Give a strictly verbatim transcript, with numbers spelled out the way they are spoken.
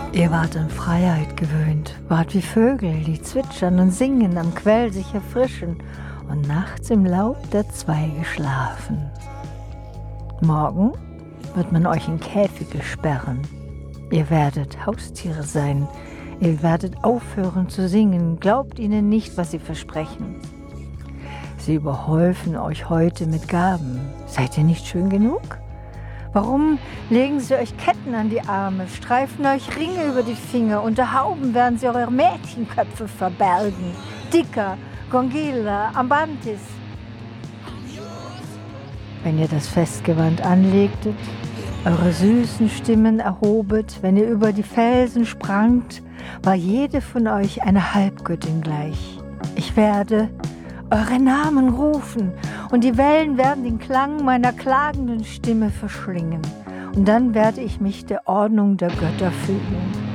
Ihr wart an Freiheit gewöhnt, wart wie Vögel, die zwitschern und singen, am Quell sich erfrischen und nachts im Laub der Zweige schlafen. Morgen wird man euch in Käfige sperren. Ihr werdet Haustiere sein, ihr werdet aufhören zu singen, glaubt ihnen nicht, was sie versprechen. Sie überhäufen euch heute mit Gaben. Seid ihr nicht schön genug? Warum legen sie euch Ketten an die Arme, streifen euch Ringe über die Finger, unter Hauben werden sie eure Mädchenköpfe verbergen. Dicker, Gongila, Ambantis. Wenn ihr das Festgewand anlegtet, eure süßen Stimmen erhobet, wenn ihr über die Felsen sprangt, war jede von euch eine Halbgöttin gleich. Ich werde eure Namen rufen und die Wellen werden den Klang meiner klagenden Stimme verschlingen. Und dann werde ich mich der Ordnung der Götter fügen.